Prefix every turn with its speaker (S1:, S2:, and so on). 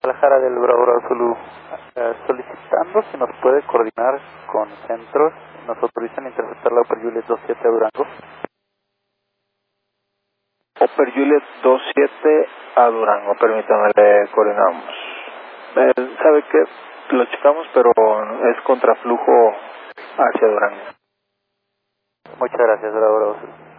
S1: Guadalajara del Bravo Zulu, solicitando si nos puede coordinar con centros, nos autorizan interceptar la Upper Juliet 27 a Durango.
S2: Upper Juliet 27 a Durango, permítame, le coordinamos. ¿Sabe qué? Lo checamos, pero es contraflujo hacia Durango.
S1: Muchas gracias, Bravo Zulu.